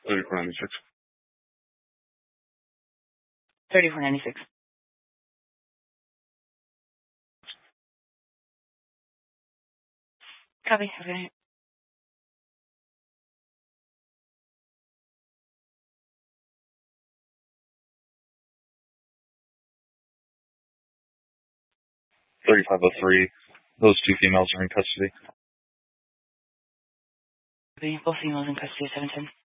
3496. 3496. Copy. Have a good night. Those two females are in custody. Both females in custody, 710.